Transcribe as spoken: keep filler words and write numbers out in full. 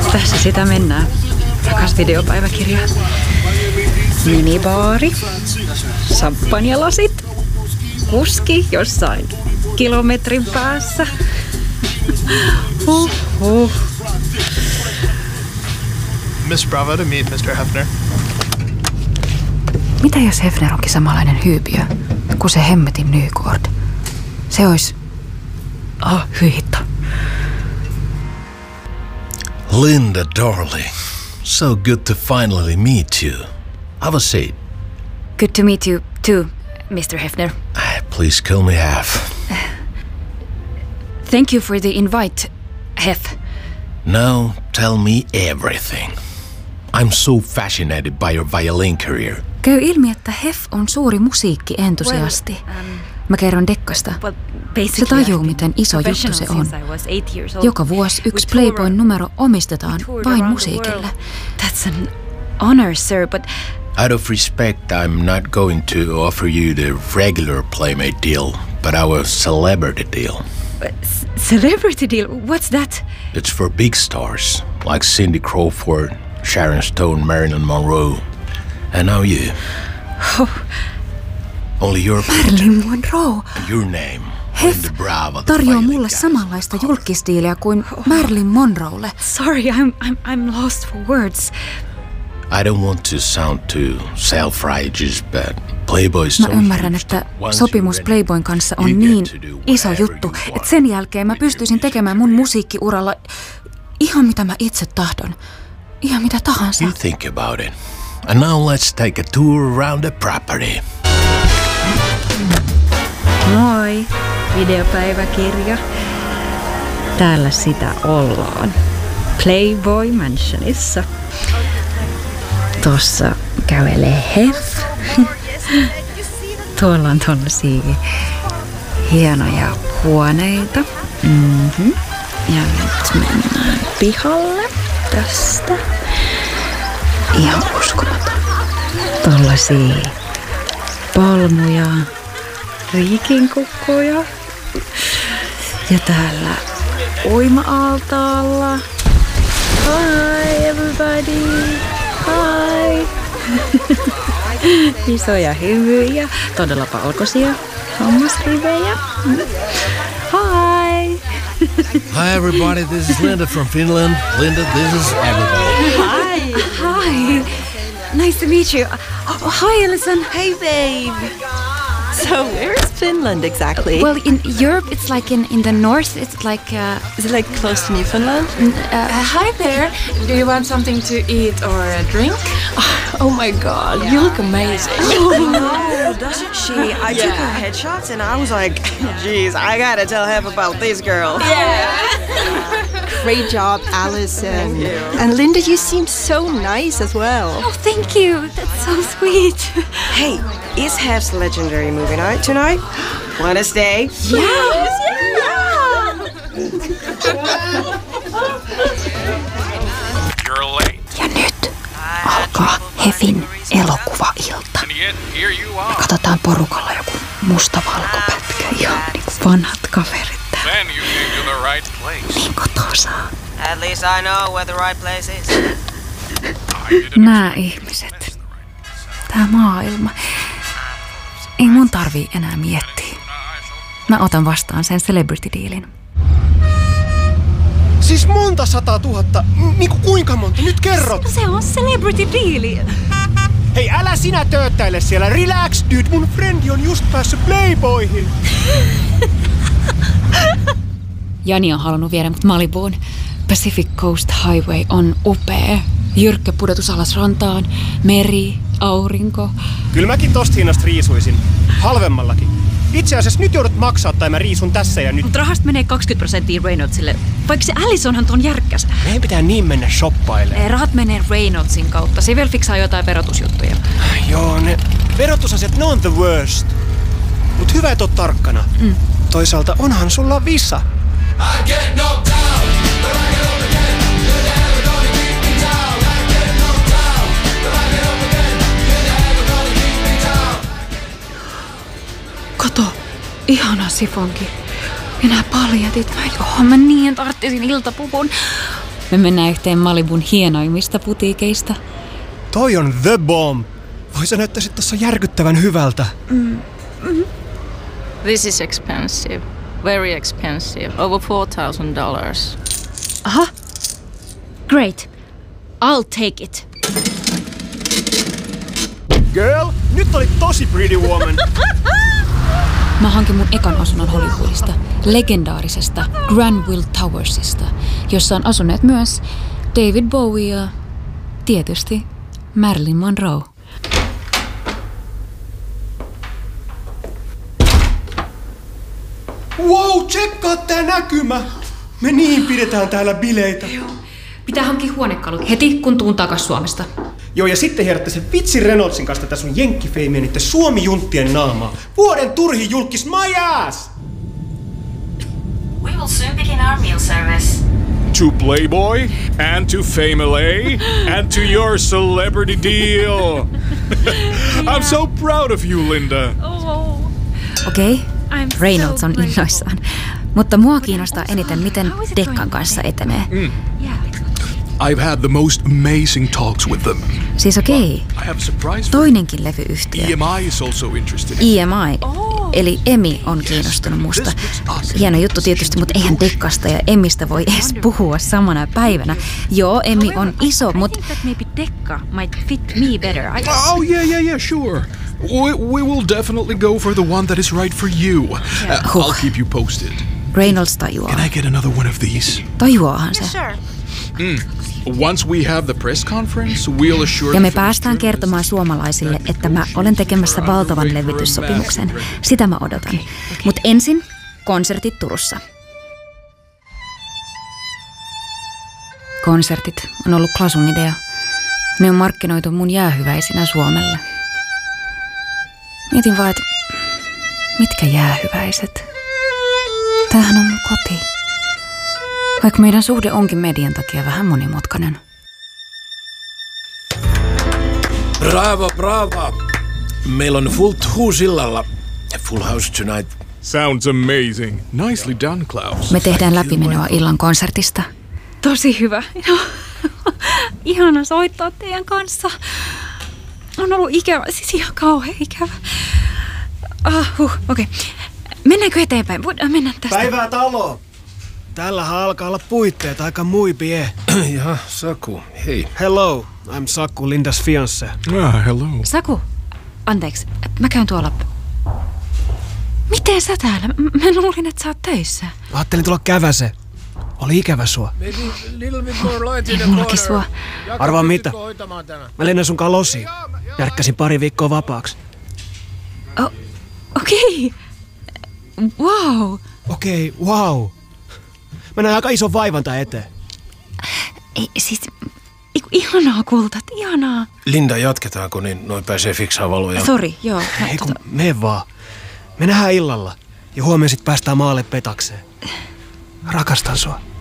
Tässä sitä mennään. Takas videopäiväkirjaan. Minibaari. Samppanjalasit. Kuski jossain kilometrin päässä. Huh, huh. Miss Bravo to meet mister Hefner. Mitä jos Hefner onkin samanlainen hyypiö kuin se hemmetin Nygård? Se olisi... Ah, hyi hitto. Linda, darling. So good to finally meet you. Have a seat. Good to meet you too, mister Hefner. Please call me Hef. Thank you for the invite, Hef. Now tell me everything. I'm so fascinated by your violin career. Käy ilmi, että Hef on suuri musiikkientusiasti. Well, um, Mä kerron Dekkasta. well, Se tajuu, miten iso juttu se on. Joka vuosi yksi Playboy-numero omistetaan vain musiikille. That's an honor, sir, but Out of respect, I'm not going to offer you the regular Playmate deal, but our celebrity deal. uh, c- celebrity deal. What's that? It's for big stars, like Cindy Crawford, Sharon Stone, Marilyn Monroe, and now you. Oh, Only your Marilyn Monroe. your name. Hef Linda Bravo, the tarjoaa violin mulle guy. samanlaista julkisdiiliä kuin Marilyn Monroelle. sorry, I'm I'm I'm lost for words. I don't want to sound too self-righteous, but Playboy's Mä so ymmärrän, huge että that once sopimus you're ready, Playboyn kanssa you on get niin to do iso whatever juttu, you want. että sen jälkeen mä pystyisin tekemään mun musiikkiuralla ihan mitä mä itse tahdon. Ihan mitä tahansa. You think about it. And now let's take a tour around the property. Moi, videopäiväkirja. Täällä sitä ollaan. Playboy Mansionissa. Tossa kävelee Hef. Tuolla on tollasia hienoja huoneita. Mm-hmm. Ja nyt mennään pihalle tästä. Ihan uskomaton. Tollasia palmuja, riikinkukkoja. Ja täällä uima-altaalla. Hi everybody! Hi! Isoja hymyjä, todella valkoisia hammasrivejä. Hi! Hi everybody, this is Linda from Finland. Linda, this is everybody. Hi. Hi. Nice to meet you. Oh, hi, Alison. Hey, babe. So, where's Finland exactly? Well, in Europe, it's like in, in the north. It's like. Uh, is it like close to Newfoundland? uh, Hi there. Do you want something to eat or a drink? Oh my god, you look amazing. Oh, doesn't she? I took her headshots and I was like, geez, I gotta tell Hef about this girl. Great job, Allison. And Linda, you seem so nice as well. oh, thank you. That's so sweet. Hey, is Hef's legendary movie night tonight? Wanna stay? You're late. Ja nyt alkaa Hefin elokuvailta. And yet here you are. Katsotaan porukalla joku mustavalkopätkä, ihan niinku vanhat kaverit täällä. Then you came to the right place. Niin kotosaa. At least I know where the right place is. I didn't Nää ihmiset. Tää maailma. Ei mun tarvii enää miettiä. Mä otan vastaan sen celebrity-diilin. Siis monta sataa tuhatta. M- Niinku kuinka monta? Nyt kerrot. Se on celebrity deali. Hei, älä sinä tööttäile siellä. Relax, dude. Mun frendi on just päässyt Playboyhin. Jani on halunnut viedä mut Malibuun. Pacific Coast Highway on upea. Jyrkkä pudotus alas rantaan, meri, aurinko. Kyllä mäkin tosta hinnasta riisuisin. Halvemmallakin. Itse asiassa nyt joudut maksaa tai mä riisun tässä ja nyt. Mutta rahasta menee kaksikymmentä prosenttia Reynoldsille. Vaikka se Allisonhan ton järkkäs. Meidän pitää niin mennä shoppailemaan. Rahat menee Reynoldsin kautta. Se vielä fiksaa jotain verotusjuttuja. Joo, ne verotusasiat, ne on the worst. Mut hyvä, et oot tarkkana. Mm. Toisaalta onhan sulla visa. Kato, ihana sifonki. Ja nää paljatit. Mä, joo, mä niin tarttisin iltapuvun. Me mennään yhteen Malibun hienoimmista putiikeista. Toi on the bomb. Voi sä näyttäisit tossa järkyttävän hyvältä. Mm. Mm-hmm. This is expensive. Very expensive. Over four thousand dollars. Aha. Great. I'll take it. Girl, nyt oli tosi pretty woman. Mä hankin mun ekan asunnon Hollywoodista, legendaarisesta Granville Towersista, jossa on asuneet myös David Bowie ja tietysti Marilyn Monroe. Wow, tsekkaa tää näkymä! Me niin pidetään täällä bileitä. Joo. Pitää hankkia huonekalut heti, kun tuun takas Suomesta. Joo, ja sitten herätte sen vitsi Reynoldsin kanssa tätä sun jenkkifeimiä niitten Suomi-junttien naamaa. Vuoden turhin julkis my ass! We will soon begin our meal service. To Playboy, and to Fame L A, and to your celebrity deal. I'm so proud of you, Linda. Oh. Okei, okay. Reynolds on innoissaan. Mutta mua kiinnostaa eniten, miten Dekkan kanssa etenee. Mm. I've had the most amazing talks with them. Siis okei. Okay. Toinenkin levyyhtiö. E M I is also interested. E M I, oh. eli Emi on kiinnostunut musta. Hieno juttu tietysti, mutta eihän Dekkasta ja Emistä voi edes puhua samana päivänä. Joo, Emi on iso, mutta... I think that maybe Dekka might fit me better. I... Oh yeah, yeah, yeah, sure. We, we will definitely go for the one that is right for you. Yeah. Uh, I'll keep you posted. Reynolds tajuaa. Can I get another one of these? Tajuaahan se. Yes, sure. Mm. Once we have the press conference, we'll assure ja me päästään kertomaan suomalaisille, että mä olen tekemässä valtavan levityssopimuksen. Sitä mä odotan. Mut ensin konsertit Turussa. Konsertit on ollut Klasun idea. Ne on markkinoitu mun jäähyväisinä Suomelle. Mietin vaan, että mitkä jäähyväiset? Tämähän on mun koti. Vaikka meidän suhde onkin median takia vähän monimutkainen. Bravo, bravo. Meillä on fullt hus illalla. Full house tonight. Sounds amazing. Nicely done, Klaus. Me tehdään läpimenoa illan konsertista. Tosi hyvä. No, ihana soittaa teidän kanssa. On ollut ikävä, siis ihan kauhean ikävä. Ah, huh, okei. Okay. Mennäänkö eteenpäin? Voidaan mennä tästä. Päivää taloon. Tällähän alkaa olla puitteet aika muy bien. Jaha, Saku, hei. Hello, I'm Saku, Lindas fiancé. Ah, hello. Saku, anteeksi, mä käyn tuolla. Miten sä täällä? Mä luulin, että sä oot töissä. Mä ajattelin tulla käväse. Oli ikävä sua. Ei mullakin sua. Arvaa mitä? Mä lennän sunkaan losiin. Järkkäsin pari viikkoa vapaaksi. Oh, okei. Okay. Wow. Okei, okay, wow. Mä näen aika ison vaivan tää eteen. Ei, siis... Ihanaa, kultat, ihanaa. Linda, jatketaanko, niin noin pääsee fiksaa valoja. Sori, joo. Ei kun tota... mene vaan. Me nähdään illalla. Ja huomenna sit päästään maalle petakseen. Rakastan sua.